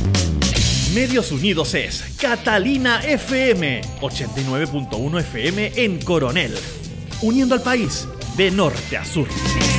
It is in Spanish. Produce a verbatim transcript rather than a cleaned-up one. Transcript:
Medios Unidos es Catalina F M, ochenta y nueve punto uno F M en Coronel, uniendo al país de norte a sur.